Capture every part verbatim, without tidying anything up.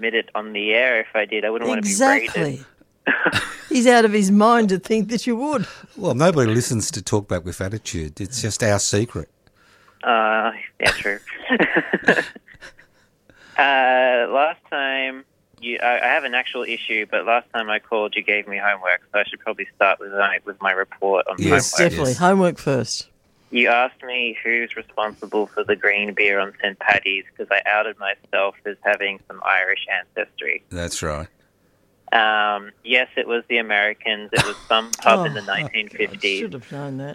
admit it on the air if I did. I wouldn't Exactly. want to be rated. He's out of his mind to think that you would. Well, nobody listens to Talkback with Attitude. It's just our secret. Uh, yeah, true. uh, last time, you, I, I have an actual issue, but last time I called, you gave me homework, so I should probably start with my, with my report on Yes, homework. Definitely. Yes. Homework first. You asked me who's responsible for the green beer on Saint Paddy's because I outed myself as having some Irish ancestry. That's right. Um, yes, it was the Americans. It was some pub in the nineteen I fifties. should have known that.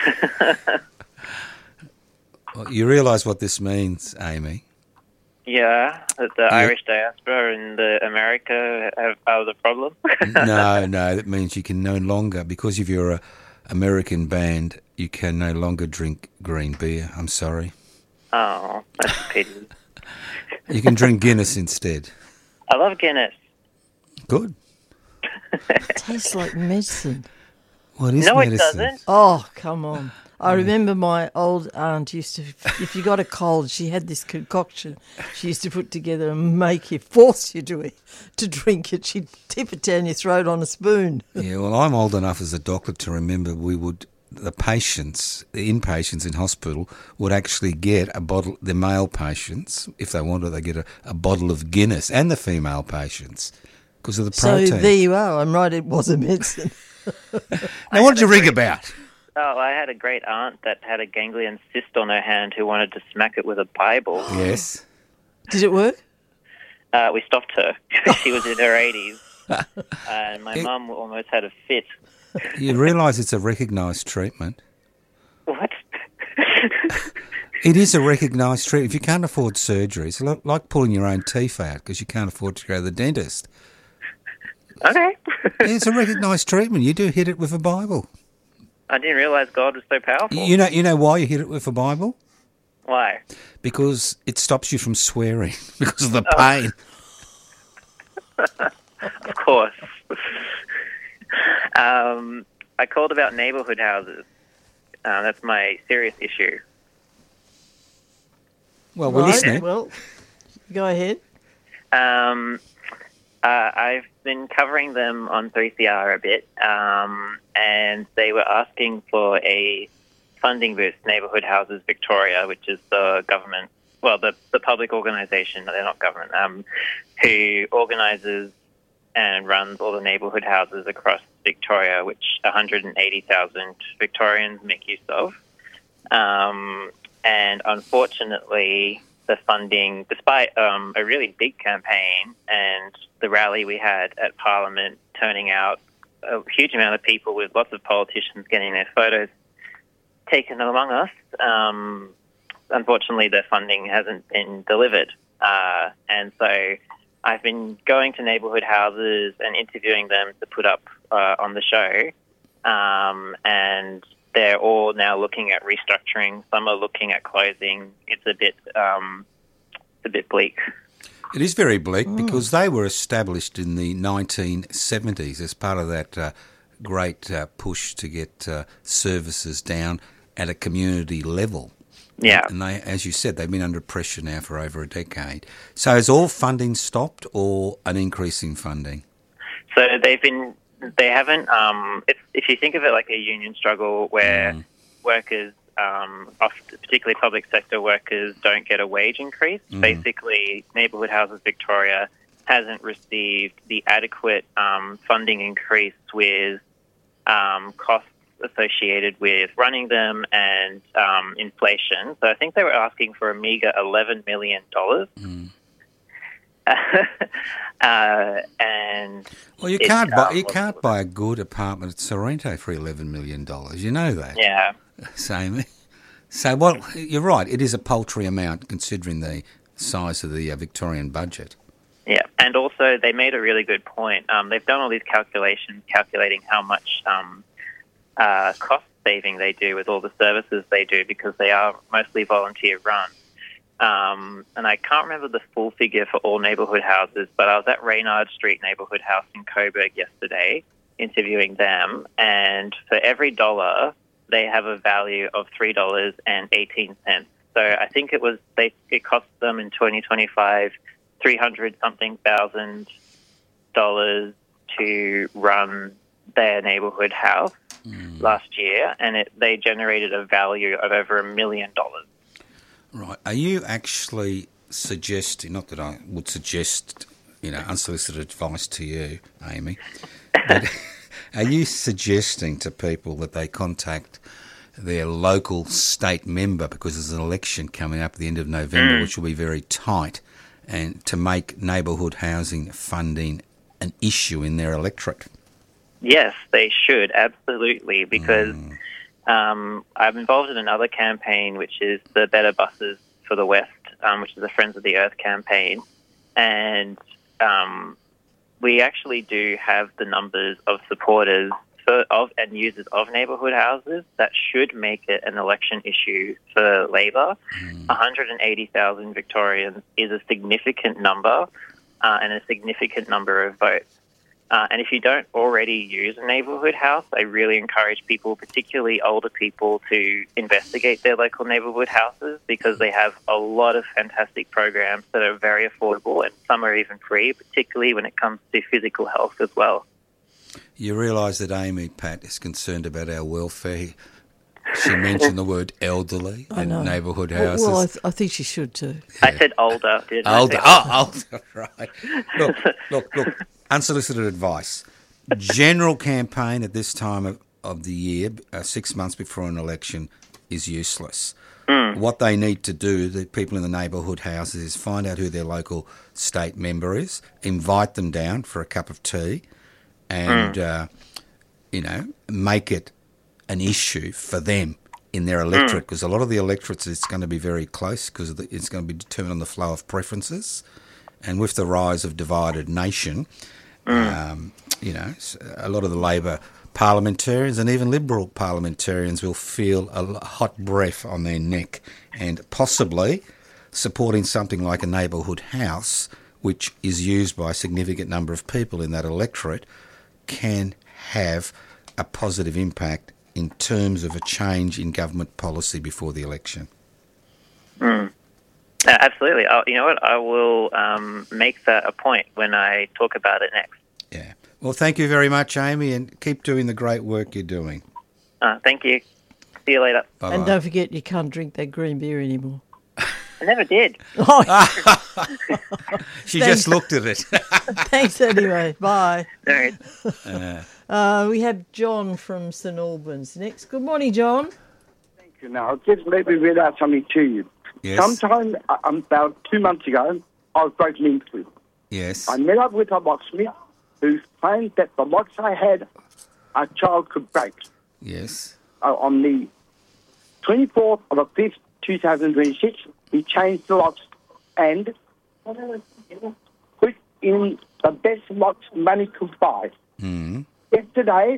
Well, you realise what this means, Amy? Yeah, that the Irish diaspora in the America have, are the problem. No, no, that means you can no longer, because if you're a American band, you can no longer drink green beer. I'm sorry. Oh, that's a pity. You can drink Guinness instead. I love Guinness. Good. It tastes like medicine. What is No, it medicine? doesn't. Oh, come on. I remember my old aunt used to, if you got a cold, she had this concoction she used to put together and make you, force you to, to drink it. She'd tip it down your throat on a spoon. Yeah, well, I'm old enough as a doctor to remember we would, the patients, the inpatients in hospital would actually get a bottle, the male patients, if they wanted, they get a, a bottle of Guinness, and the female patients, because of the So protein. there you are. I'm right, it was a medicine. Now, what did you ring about? Oh, I had a great aunt that had a ganglion cyst on her hand who wanted to smack it with a Bible. Yes. Did it work? Uh, we stopped her. She was in her eighties. And my mum almost had a fit. You realise it's a recognised treatment. What? It is a recognised treatment. If you can't afford surgery, it's li- like pulling your own teeth out because you can't afford to go to the dentist. Okay. It's a recognised treatment. You do hit it with a Bible. I didn't realise God was so powerful. You know, you know why you hit it with a Bible? Why? Because it stops you from swearing because of the pain. Of course. um, I called about neighbourhood houses. Uh, that's my serious issue. Well, we're Right, listening. Well, go ahead. Um, uh, I've been covering them on three C R a bit, um, and they were asking for a funding boost, Neighbourhood Houses Victoria, which is the government, well, the, the public organisation, they're not government, um, who organises and runs all the neighbourhood houses across Victoria, which one hundred eighty thousand Victorians make use of. Um, and unfortunately, the funding, despite um, a really big campaign and the rally we had at Parliament turning out a huge amount of people with lots of politicians getting their photos taken among us, um, unfortunately the funding hasn't been delivered. Uh, and so I've been going to neighbourhood houses and interviewing them to put up uh, on the show, um, and they're all now looking at restructuring. Some are looking at closing. It's a bit, um, it's a bit bleak. It is very bleak because they were established in the nineteen seventies as part of that uh, great uh, push to get uh, services down at a community level. Yeah. And they, as you said, they've been under pressure now for over a decade. So has all funding stopped or an increase in funding? So they've been, they haven't, um, if, if you think of it like a union struggle where Mm. workers, um, particularly public sector workers, don't get a wage increase, Mm. basically Neighbourhood Houses Victoria hasn't received the adequate um, funding increase with um, costs associated with running them and um, inflation. So I think they were asking for a meagre eleven million dollars. Mm. uh, and Well, you it, can't buy um, you can't buy a good apartment at Sorrento for eleven million dollars. You know that. yeah. Same. So, well, you're right. It is a paltry amount considering the size of the uh, Victorian budget. Yeah, and also they made a really good point. Um, they've done all these calculations, calculating how much um, uh, cost saving they do with all the services they do because they are mostly volunteer run. Um, and I can't remember the full figure for all neighbourhood houses, but I was at Reynard Street Neighbourhood House in Coburg yesterday interviewing them, and for every dollar they have a value of three dollars and eighteen cents. So I think it was they it cost them in twenty twenty-five three hundred something thousand dollars to run their neighbourhood house mm. last year, and it, they generated a value of over a million dollars. Right. Are you actually suggesting, not that I would suggest, you know, unsolicited advice to you, Amy, but are you suggesting to people that they contact their local state member, because there's an election coming up at the end of November, mm. which will be very tight, and to make neighbourhood housing funding an issue in their electorate? Yes, they should, absolutely, because mm. um, I'm involved in another campaign, which is the Better Buses for the West, um, which is the Friends of the Earth campaign, and um, we actually do have the numbers of supporters for, of and users of neighbourhood houses that should make it an election issue for Labor. Mm. one hundred eighty thousand Victorians is a significant number uh, and a significant number of votes. Uh, and if you don't already use a neighbourhood house, I really encourage people, particularly older people, to investigate their local neighbourhood houses, because they have a lot of fantastic programs that are very affordable, and some are even free, particularly when it comes to physical health as well. You realise that Amy, Pat, is concerned about our welfare. She mentioned the word elderly in neighbourhood houses. Well, well I, th- I think she should too. Yeah. I said older. Didn't older. I oh, older, right. Look, look, look. Unsolicited advice. General campaign at this time of, of the year, uh, six months before an election, is useless. Mm. What they need to do, the people in the neighbourhood houses, is find out who their local state member is, invite them down for a cup of tea, and, mm. uh, you know, make it an issue for them in their electorate, because mm. a lot of the electorates, it's going to be very close, because it's going to be determined on the flow of preferences. And with the rise of divided nation, mm. um, you know, a lot of the Labor parliamentarians and even Liberal parliamentarians will feel a hot breath on their neck, and possibly supporting something like a neighbourhood house, which is used by a significant number of people in that electorate, can have a positive impact in terms of a change in government policy before the election. Mm. Uh, absolutely. I'll, you know what? I will um, make that a point when I talk about it next. Yeah. Well, thank you very much, Amy, and keep doing the great work you're doing. Uh, thank you. See you later. Bye-bye. And don't forget, you can't drink that green beer anymore. I never did. Oh. She just looked at it. Thanks anyway. Bye. No. Uh, uh, we have John from St Albans next. Good morning, John. Thank you. Now, just let me read out something to you. Yes. Sometime uh, about two months ago, I was broken into. Yes. I met up with a locksmith who claimed that the locks I had, a child could break. Yes. Uh, on the twenty-fourth of the fifth, two thousand twenty-six, he changed the locks and put in the best locks money could buy. Mm. Yesterday,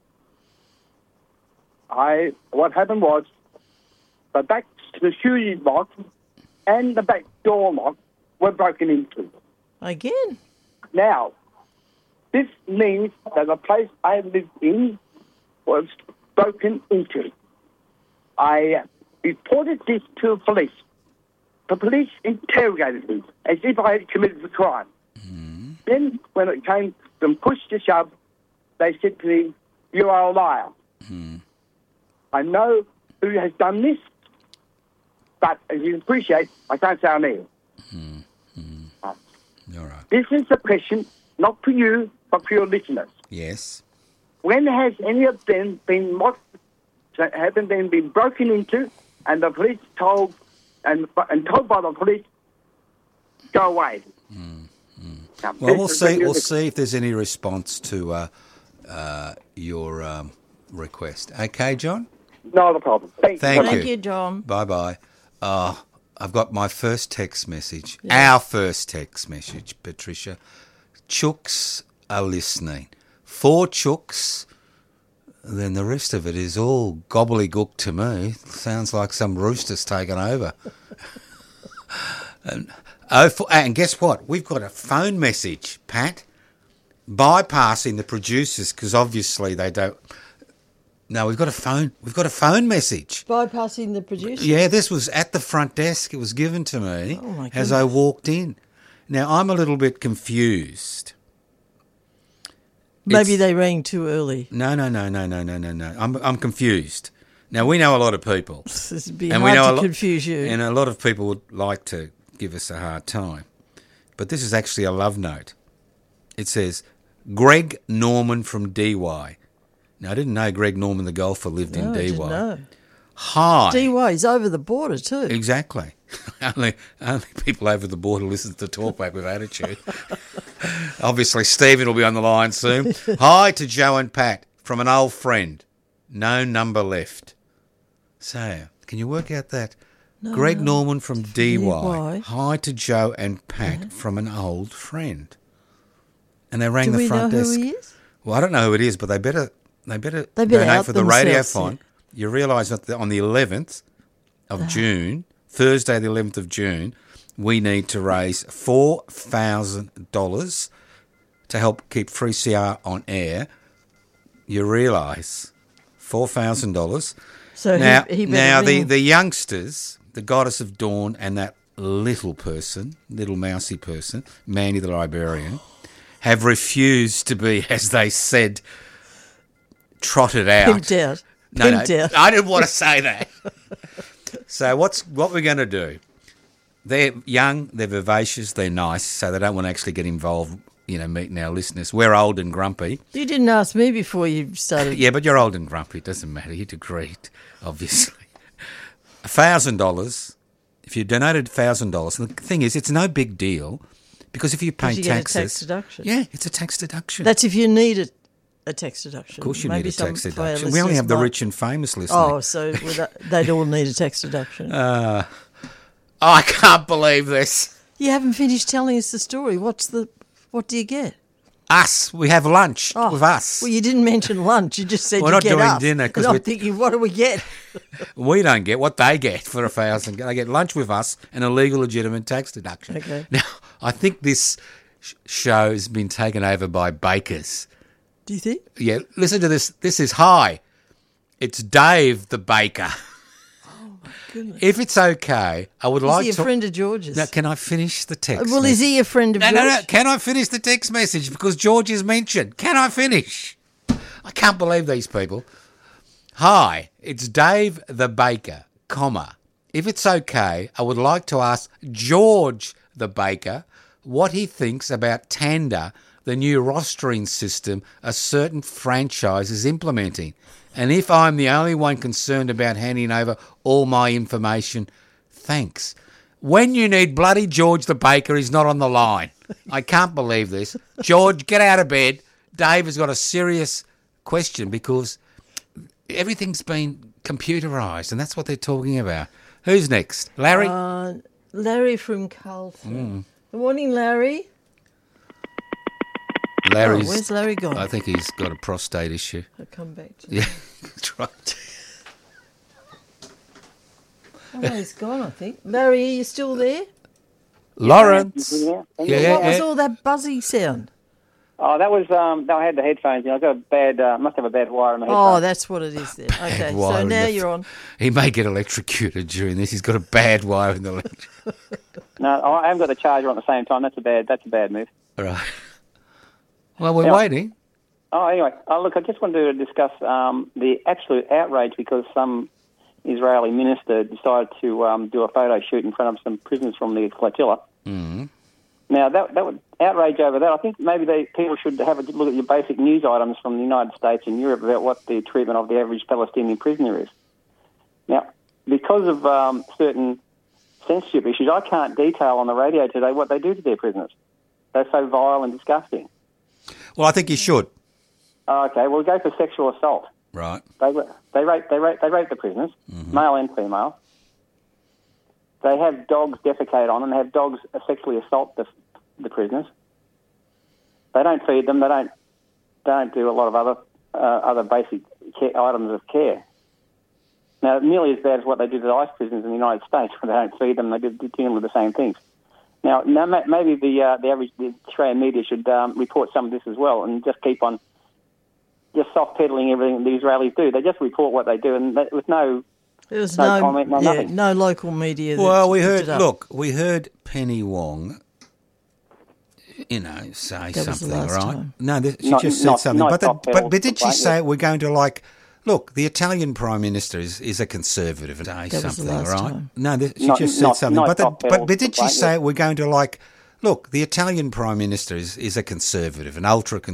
I what happened was the back security lock and the back door lock were broken into. Again? Now, this means that the place I lived in was broken into. I reported this to the police. The police interrogated me as if I had committed the crime. Mm. Then, when it came from push to shove, they said to me, "You are a liar." Mm. I know who has done this, but as you can appreciate, I can't say her name. Mm. Mm. Uh, All right. This is a question not for you, but for your listeners. Yes. When has any of them been mocked, haven't they been broken into, and the police told and and told by the police, go away? Mm. Mm. Now, well, we'll see. We'll see if there's any response to uh, uh, your um, request. Okay, John. Not a problem. Thank, Thank you. you. Thank you, John. Bye bye. Oh, I've got my first text message. Yes. Our first text message, Patricia. Chooks are listening. Four chooks. Then the rest of it is all gobbledygook to me. Sounds like some rooster's taken over. and, oh, for, and guess what? We've got a phone message, Pat, bypassing the producers because obviously they don't. No, we've got a phone. We've got a phone message. Bypassing the producer? Yeah, this was at the front desk. It was given to me oh my as I walked in. Now, I'm a little bit confused. Maybe It's- they rang too early. No, no, no, no, no, no, no, no. I'm I'm confused. Now, we know a lot of people. This would be And we hard know a to lot- confuse you. And a lot of people would like to give us a hard time. But this is actually a love note. It says, Greg Norman from D Y. Now, I didn't know Greg Norman the golfer lived no, in I D Y. didn't know. Hi. D Y is over the border too. Exactly. only, only people over the border listen to Talkback with Attitude. Obviously, Stephen will be on the line soon. Hi to Joe and Pat from an old friend. No number left. So, can you work out that? No, Greg no. Norman from D Y. D Y. Hi to Joe and Pat Yeah. from an old friend. And they rang Do the we front know desk. who he is? Well, I don't know who it is, but they better they better, They better donate out for the themselves, radiothon. yeah. You realise that the, on the eleventh of Ah. June, Thursday the eleventh of June, we need to raise four thousand dollars to help keep three C R on air. You realise four thousand dollars. So Now, he, he better now the, ring. the youngsters, the Goddess of Dawn and that little person, little mousy person, Mandy the librarian, have refused to be, as they said, trotted out. pimped out. No, no, Pimped out. I didn't want to say that. So what's what we're going to do? They're young, they're vivacious, they're nice, so they don't want to actually get involved, you know, meeting our listeners. We're old and grumpy. You didn't ask me before you started. Yeah, but you're old and grumpy. It doesn't matter. You'd agreed, obviously. A thousand dollars. If you donated a thousand dollars, and the thing is, it's no big deal because if you pay you get a taxes, tax deduction. yeah, it's a tax deduction. That's if you need a, a tax deduction. of course, you Maybe need a some tax of our deduction. We only listeners have the might- rich and famous listening. Oh, so would- they'd all need a tax deduction. Uh, I can't believe this. You haven't finished telling us the story. What's the? What do you get? Us, we have lunch Oh, with us. Well, you didn't mention lunch. You just said We're you not get doing us. dinner 'cause And I'm we- thinking, what do we get? We don't get what they get for a thousand. They get lunch with us and a legal, legitimate tax deduction. Okay. Now, I think this sh- show has been taken over by bakers. Do you think? Yeah, listen to this. This is hi. It's Dave the baker. Goodness. If it's okay, I would Is like he a to. friend of George's? Now, can I finish the text? well, is he a friend of No, George? no, no. Can I finish the text message? Because George is mentioned. Can I finish? I can't believe these people. Hi, it's Dave the baker, comma. If it's okay, I would like to ask George the baker what he thinks about Tanda, the new rostering system a certain franchise is implementing. And if I'm the only one concerned about handing over all my information, thanks. When you need bloody George the baker, he's not on the line. I can't believe this. George, get out of bed. Dave has got a serious question because everything's been computerised and that's what they're talking about. Who's next? Larry? Uh, Larry from Carlton. Hmm. Good morning, Larry. Larry's... Oh, where's Larry gone? I think he's got a prostate issue. I'll come back to Yeah, that's right. Oh, he's gone, I think. Larry, are you still there? Lawrence. Yeah. Yeah, yeah, what was yeah. all that buzzy sound? Oh, that was um. No, I had the headphones. You know, I got a bad. Uh, must have a bad wire in my Oh, headphones. that's what it is then. Okay, wire so in now the- you're on. He may get electrocuted during this. He's got a bad wire in the electric. No, I haven't got the charger on at the same time. That's a bad. That's a bad move. All right. Well, we're Yeah. waiting. Oh, anyway, oh, look, I just wanted to discuss um, the absolute outrage because some Israeli minister decided to um, do a photo shoot in front of some prisoners from the flotilla. Mm. Now, that that would outrage over that. I think maybe they, people should have a look at your basic news items from the United States and Europe about what the treatment of the average Palestinian prisoner is. Now, because of um, certain censorship issues, I can't detail on the radio today what they do to their prisoners. They're so vile and disgusting. Well, I think you should. Oh, okay, well, go for sexual assault. Right. They they rape they rape they rape the prisoners, male and female. They have dogs defecate on them. They have dogs sexually assault the the prisoners. They don't feed them. They don't they don't do a lot of other uh, other basic care, items of care. Now, nearly as bad as what they do to the ICE prisoners in the United States, where they don't feed them. They do deal with the same things. Now, now maybe the uh, the average the Australian media should um, report some of this as well, and just keep on just soft peddling everything the Israelis do. They just report what they do, and they, with no There was No no, comment, no yeah, nothing. no local media. That Well, we picked heard. it up. Look, we heard Penny Wong you know, say That was the something, last right? time. No, th- she Not- just said not- something. not but, the, top but bill but did she complaint, say yeah. we're going to like? Look, the Italian Prime Minister is, is a conservative. Say That was the something, last right? time. No, th- she Not- just said not- something. not but, the, top bill but but did she complaint, say yeah. we're going to like? Look, the Italian Prime Minister is, is a conservative, an ultra